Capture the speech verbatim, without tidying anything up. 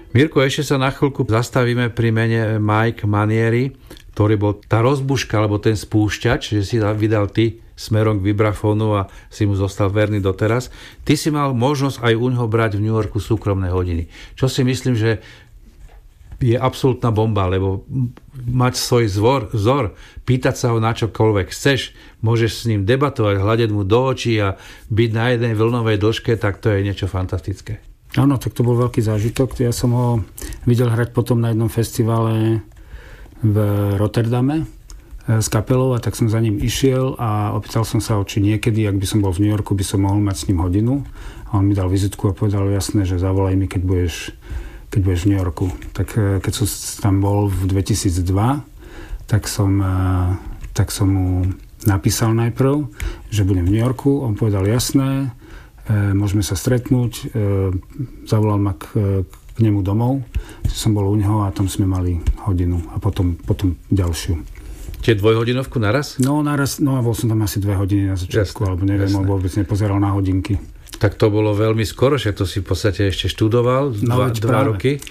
Mirko, ešte sa na chvíľku zastavíme pri mene Mike Manieri, ktorý bol tá rozbuška, alebo ten spúšťač, že si vydal ty smerom k vibrafónu a si mu zostal verný doteraz. Ty si mal možnosť aj u ňoho brať v New Yorku súkromné hodiny. Čo si myslím, že je absolútna bomba, lebo mať svoj zvor, vzor, pýtať sa ho na čokoľvek chceš, môžeš s ním debatovať, hľadať mu do očí a byť na jednej vlnovej dĺžke, tak to je niečo fantastické. Áno, tak to bol veľký zážitok. Ja som ho videl hrať potom na jednom festivale v Rotterdame s kapelou a tak som za ním išiel a opýtal som sa ho, či niekedy, ak by som bol v New Yorku, by som mohol mať s ním hodinu. A on mi dal vizitku a povedal, jasné, že zavolaj mi, keď budeš, keď budeš v New Yorku. Tak keď som tam bol v dvetisícdva, tak som, tak som mu napísal najprv, že budem v New Yorku. On povedal, jasné, môžeme sa stretnúť. Zavolal ma k, k nemu domov. Som bol u neho a tam sme mali hodinu a potom, potom ďalšiu. Čiže dvojhodinovku naraz? No naraz, no a bol som tam asi dve hodiny na začiatku, jasné, alebo neviem, jasné. Vôbec nepozeral na hodinky. Tak to bolo veľmi skoro, že to si v podstate ešte študoval, no, dva, dva roky.